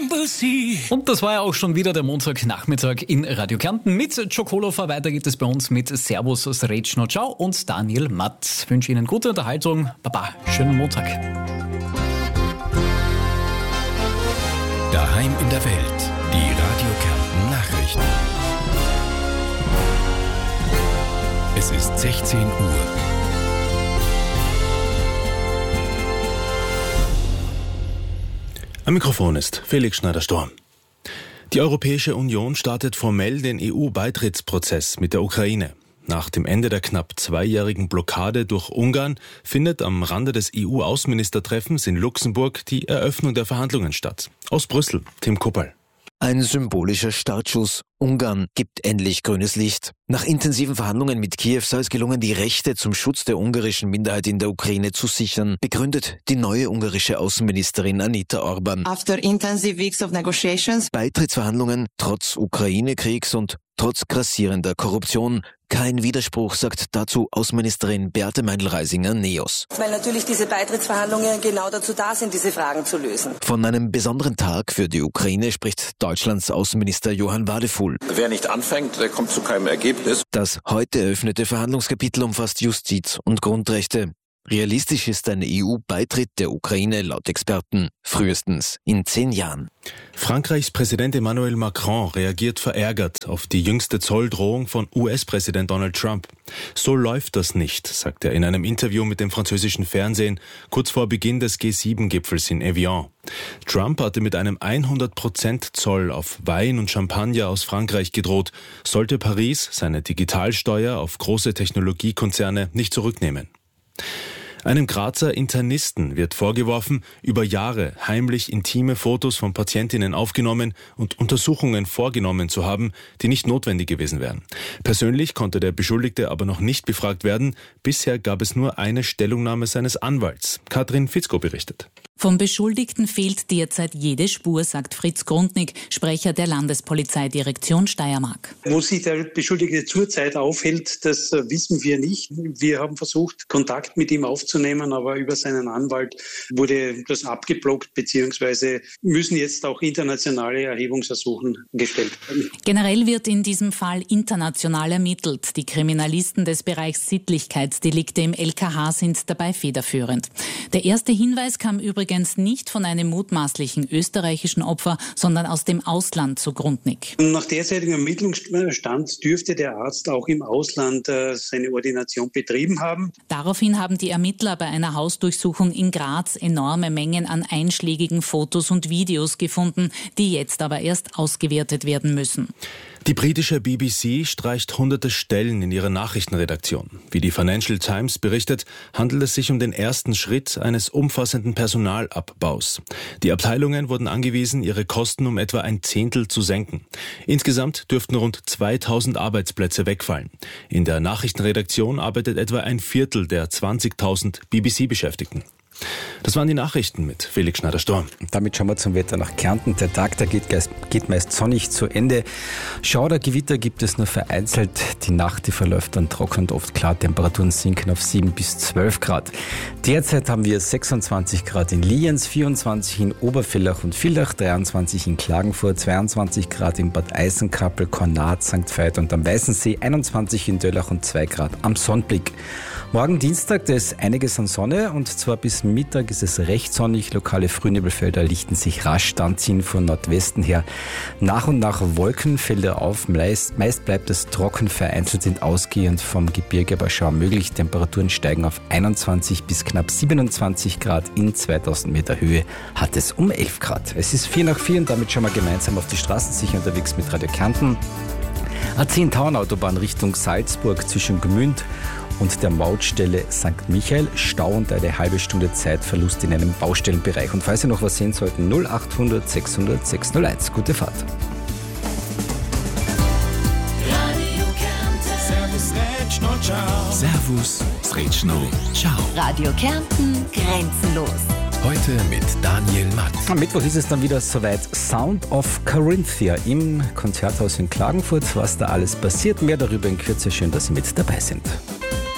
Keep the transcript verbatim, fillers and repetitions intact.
Embassy. Und das war ja auch schon wieder der Montagnachmittag in Radio Kärnten mit Chocolofer. Weiter geht es bei uns mit Servus, Srečno, Ciao und Daniel Matt. Ich wünsche Ihnen gute Unterhaltung. Baba, schönen Montag. Daheim in der Welt. Die Radio Kärnten Nachrichten. Es ist sechzehn Uhr. Am Mikrofon ist Felix Schneider-Storm. Die Europäische Union startet formell den E U-Beitrittsprozess mit der Ukraine. Nach dem Ende der knapp zweijährigen Blockade durch Ungarn findet am Rande des E U-Außenministertreffens in Luxemburg die Eröffnung der Verhandlungen statt. Aus Brüssel, Tim Kuppel. Ein symbolischer Startschuss. Ungarn gibt endlich grünes Licht. Nach intensiven Verhandlungen mit Kiew sei es gelungen, die Rechte zum Schutz der ungarischen Minderheit in der Ukraine zu sichern, begründet die neue ungarische Außenministerin Anita Orban. After intensive weeks of negotiations. Beitrittsverhandlungen trotz Ukraine-Kriegs und trotz grassierender Korruption. Kein Widerspruch, sagt dazu Außenministerin Beate Meindl-Reisinger Neos. Weil natürlich diese Beitrittsverhandlungen genau dazu da sind, diese Fragen zu lösen. Von einem besonderen Tag für die Ukraine spricht Deutschlands Außenminister Johann Wadefuhl. Wer nicht anfängt, der kommt zu keinem Ergebnis. Das heute eröffnete Verhandlungskapitel umfasst Justiz und Grundrechte. Realistisch ist ein E U-Beitritt der Ukraine laut Experten frühestens in zehn Jahren. Frankreichs Präsident Emmanuel Macron reagiert verärgert auf die jüngste Zolldrohung von U S-Präsident Donald Trump. So läuft das nicht, sagt er in einem Interview mit dem französischen Fernsehen kurz vor Beginn des G sieben Gipfels in Evian. Trump hatte mit einem hundert Prozent Zoll auf Wein und Champagner aus Frankreich gedroht, sollte Paris seine Digitalsteuer auf große Technologiekonzerne nicht zurücknehmen. Einem Grazer Internisten wird vorgeworfen, über Jahre heimlich intime Fotos von Patientinnen aufgenommen und Untersuchungen vorgenommen zu haben, die nicht notwendig gewesen wären. Persönlich konnte der Beschuldigte aber noch nicht befragt werden. Bisher gab es nur eine Stellungnahme seines Anwalts. Katrin Fitzko berichtet. Vom Beschuldigten fehlt derzeit jede Spur, sagt Fritz Grundnig, Sprecher der Landespolizeidirektion Steiermark. Wo sich der Beschuldigte zurzeit aufhält, das wissen wir nicht. Wir haben versucht, Kontakt mit ihm aufzunehmen, aber über seinen Anwalt wurde das abgeblockt, beziehungsweise müssen jetzt auch internationale Erhebungsersuchen gestellt werden. Generell wird in diesem Fall international ermittelt. Die Kriminalisten des Bereichs Sittlichkeitsdelikte im L K H sind dabei federführend. Der erste Hinweis kam übrigens nicht von einem mutmaßlichen österreichischen Opfer, sondern aus dem Ausland zu Grundnig. Nach derzeitigem Ermittlungsstand dürfte der Arzt auch im Ausland äh, seine Ordination betrieben haben. Daraufhin haben die Ermittler bei einer Hausdurchsuchung in Graz enorme Mengen an einschlägigen Fotos und Videos gefunden, die jetzt aber erst ausgewertet werden müssen. Die britische B B C streicht hunderte Stellen in ihrer Nachrichtenredaktion. Wie die Financial Times berichtet, handelt es sich um den ersten Schritt eines umfassenden Personalabbaus. Die Abteilungen wurden angewiesen, ihre Kosten um etwa ein Zehntel zu senken. Insgesamt dürften rund zweitausend Arbeitsplätze wegfallen. In der Nachrichtenredaktion arbeitet etwa ein Viertel der zwanzigtausend B B C-Beschäftigten. Das waren die Nachrichten mit Felix Schneider-Storm. Damit schauen wir zum Wetter nach Kärnten. Der Tag, der geht, geht meist sonnig zu Ende. Schauder, Gewitter gibt es nur vereinzelt. Die Nacht, die verläuft dann trocken und oft klar. Temperaturen sinken auf sieben bis zwölf Grad. Derzeit haben wir sechsundzwanzig Grad in Lienz, vierundzwanzig in Obervillach und Villach, dreiundzwanzig in Klagenfurt, zweiundzwanzig Grad in Bad Eisenkappel, Kornat, Sankt Veit und am Weißensee, einundzwanzig in Döllach und zwei Grad am Sonnenblick. Morgen Dienstag, da ist einiges an Sonne und zwar bis Mittag ist es recht sonnig. Lokale Frühnebelfelder lichten sich rasch, dann ziehen von Nordwesten her nach und nach Wolkenfelder auf. Meist, meist bleibt es trocken, vereinzelt sind ausgehend vom Gebirge aber Schauer möglich. Temperaturen steigen auf einundzwanzig bis knapp siebenundzwanzig Grad. In zweitausend Meter Höhe hat es um elf Grad. Es ist vier nach vier und damit schauen wir gemeinsam auf die Straßen sicher unterwegs mit Radio Kärnten. A zehn Tauernautobahn Richtung Salzburg zwischen Gmünd und der Mautstelle Sankt Michael. Stau und eine halbe Stunde Zeitverlust in einem Baustellenbereich. Und falls Sie noch was sehen sollten, null achthundert sechshundert sechshunderteins. Gute Fahrt. Servus, Srečno, Ciao. Radio Kärnten, grenzenlos. Heute mit Daniel Matt. Am Mittwoch ist es dann wieder soweit. Sound of Carinthia im Konzerthaus in Klagenfurt. Was da alles passiert, mehr darüber in Kürze. Schön, dass Sie mit dabei sind.